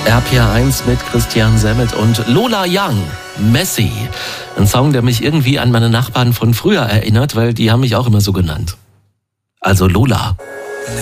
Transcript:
RPR1 mit Christian Semmet und Lola Young, Messi. Ein Song, der mich irgendwie an meine Nachbarn von früher erinnert, weil die haben mich auch immer so genannt. Also Lola.